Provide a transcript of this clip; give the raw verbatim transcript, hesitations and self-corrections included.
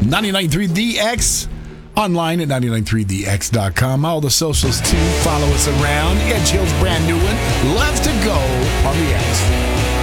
ninety-nine point three The X. Online at ninety nine three the x dot com. All the socials, too. Follow us around. Edge Hill's brand new one. Loves to go on the X.